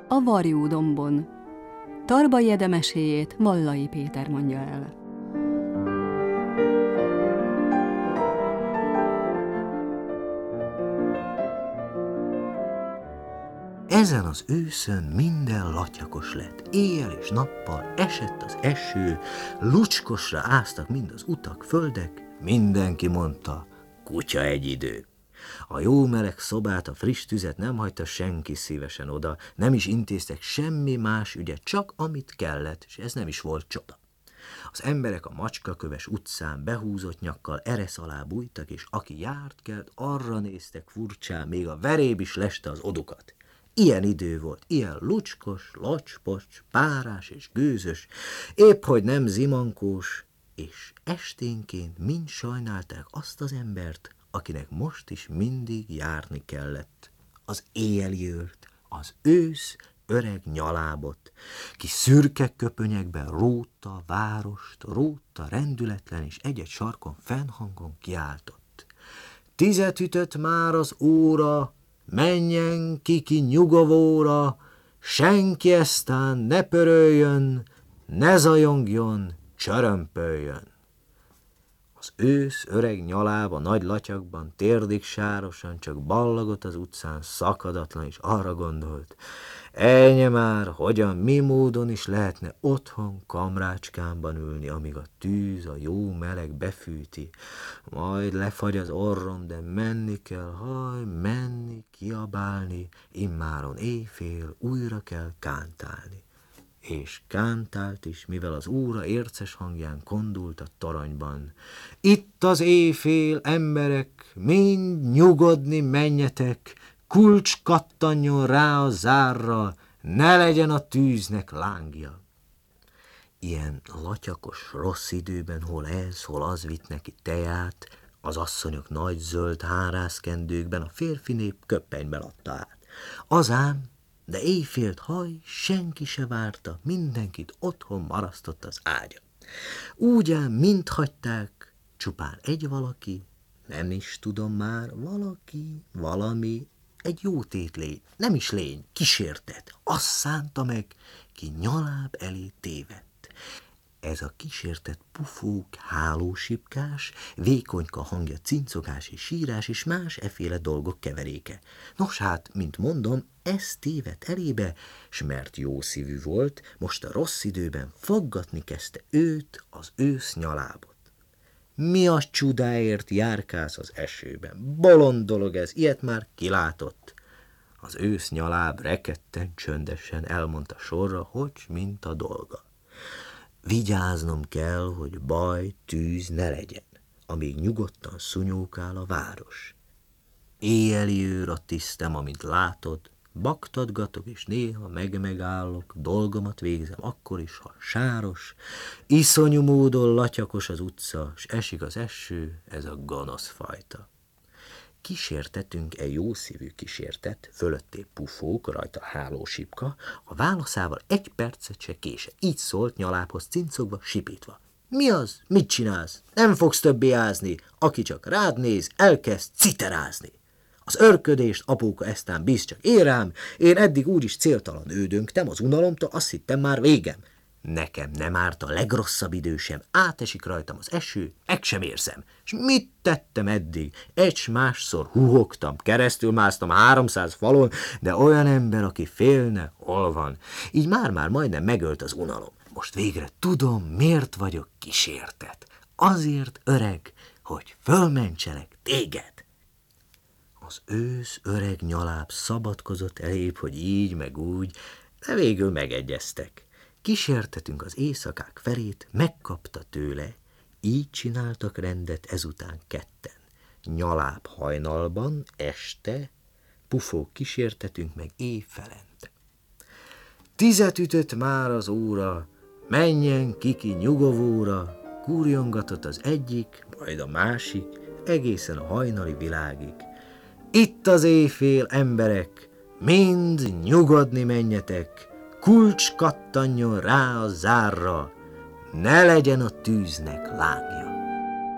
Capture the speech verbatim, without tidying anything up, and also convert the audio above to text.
a Varjú-dombon. Tarbai Ede meséjét Vallai Péter mondja el. Ezen az őszön minden latyakos lett. Éjjel és nappal esett az eső, lucskosra áztak mind az utak, földek, mindenki mondta, kutya egy idő. A jó meleg szobát, a friss tüzet nem hagyta senki szívesen oda, nem is intéztek semmi más ügyet, csak amit kellett, és ez nem is volt csoda. Az emberek a macskaköves utcán behúzott nyakkal eresz alá bújtak, és aki járt kelt, arra néztek furcsán, még a veréb is leste az odukat. Ilyen idő volt, ilyen lucskos, locspocs, párás és gőzös, épp hogy nem zimankós, és esténként mind sajnálták azt az embert, akinek most is mindig járni kellett. Az éjjeli őrt, az ősz öreg nyalábot, ki szürke köpönyekben rótta a várost, rótta rendületlen, és egy-egy sarkon fennhangon kiáltott. Tizet ütött már az óra, menjen ki-ki nyugovóra, senki eztán ne pöröljön, ne zajongjon, csörömpöljön. Az ősz öreg nyaláb a nagy latyakban, térdig sárosan, csak ballagott az utcán, szakadatlan, és arra gondolt, ejnye már, hogyan, mi módon is lehetne otthon kamrácskámban ülni, amíg a tűz, a jó meleg befűti, majd lefagy az orrom, de menni kell, haj, menni, kiabálni, immáron éjfél újra kell kántálni. És kántált is, mivel az óra érces hangján kondult a toronyban. Itt az éjfél, emberek, mind nyugodni menjetek, kulcs kattanjon rá a zárra, ne legyen a tűznek lángja. Ilyen latyakos rossz időben hol ez, hol az vitt neki teját, az asszonyok nagy zöld hárászkendőkben, a férfi nép köppenyben adta át. Az ám, de éjfélt haj, senki se várta, mindenkit otthon marasztott az ágya. Úgy ám mind hagyták, csupán egy valaki, nem is tudom már, valaki, valami, egy jó tétlény, nem is lény, kísértet, azt szánta meg, ki nyaláb elé tévedt. Ez a kísértett pufók, hálósipkás, vékonyka hangja cincogás és sírás és más efféle dolgok keveréke. Nos hát, mint mondom, ez tévedt elébe, s mert jó szívű volt, most a rossz időben foggatni kezdte őt, az ősz nyalábot. Mi a csudáért járkálsz az esőben? Bolond dolog ez, ilyet már kilátott. Az ősz nyaláb rekedten, csöndesen elmondta sorra, hogy mint a dolga. Vigyáznom kell, hogy baj, tűz ne legyen, amíg nyugodtan szunyókál a város. Éjjeli őr a tisztem, amint látod, baktadgatok, és néha meg-megállok, dolgomat végzem akkor is, ha sáros, iszonyú módon latyakos az utca, s esik az eső, ez a gonosz fajta. Kísértetünk egy jószívű kísértet, fölötté pufók, rajta hálósipka, a válaszával egy percet se kése. Így szólt nyalábhoz cincogva, sipítva. Mi az? Mit csinálsz? Nem fogsz többé ázni. Aki csak rád néz, elkezd citerázni. Az örködést, apóka, eztán bíz csak én rám, én eddig úgyis céltalan ődöngtem az unalomtól, azt hittem már végem. Nekem nem árt a legrosszabb idő sem, átesik rajtam az eső, meg sem érzem. És mit tettem eddig? Egy másszor huhogtam, keresztül másztam háromszáz falon, de olyan ember, aki félne, hol van? Így már-már majdnem megölt az unalom. Most végre tudom, miért vagyok kísértet. Azért, öreg, hogy fölmentselek téged. Az ősz öreg nyaláb szabadkozott elébb, hogy így meg úgy, de végül megegyeztek. Kísértetünk az éjszakák felét, megkapta tőle, így csináltak rendet ezután ketten. Nyaláb hajnalban, este, pufók kísértetünk meg éjfelente. Tizet ütött már az óra, menjen ki-ki nyugovóra, kúrjongatott az egyik, majd a másik, egészen a hajnali világig. Itt az éjfél, emberek, mind nyugodni menjetek, kulcs kattanjon rá a zárra, ne legyen a tűznek lángja.